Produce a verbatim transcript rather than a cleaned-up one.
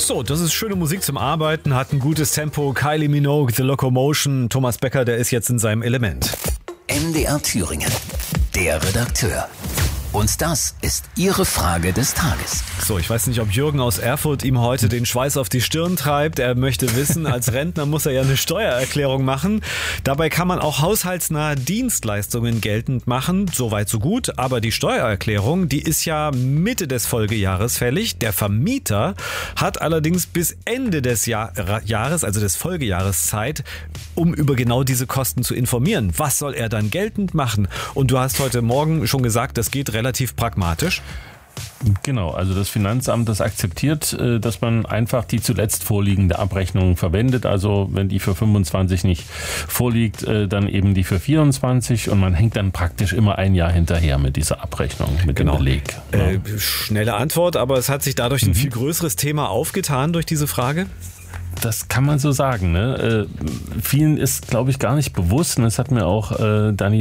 So, das ist schöne Musik zum Arbeiten, hat ein gutes Tempo. Kylie Minogue, The Locomotion. Thomas Becker, der ist jetzt in seinem Element. M D R Thüringen, der Redakteur. Und das ist Ihre Frage des Tages. So, ich weiß nicht, ob Jürgen aus Erfurt ihm heute den Schweiß auf die Stirn treibt. Er möchte wissen, als Rentner muss er ja eine Steuererklärung machen. Dabei kann man auch haushaltsnahe Dienstleistungen geltend machen. Soweit so gut. Aber die Steuererklärung, die ist ja Mitte des Folgejahres fällig. Der Vermieter hat allerdings bis Ende des Jahr- Jahres, also des Folgejahres Zeit, um über genau diese Kosten zu informieren. Was soll er dann geltend machen? Und du hast heute Morgen schon gesagt, das geht relativ pragmatisch. Genau, also das Finanzamt, das akzeptiert, dass man einfach die zuletzt vorliegende Abrechnung verwendet. Also wenn die für fünfundzwanzig nicht vorliegt, dann eben die für vierundzwanzig und man hängt dann praktisch immer ein Jahr hinterher mit dieser Abrechnung, mit genau. dem Beleg. Ja. Äh, schnelle Antwort, aber es hat sich dadurch ein mhm. viel größeres Thema aufgetan durch diese Frage. Das kann man so sagen. Ne? Äh, vielen ist, glaube ich, gar nicht bewusst, und das hat mir auch äh, Dani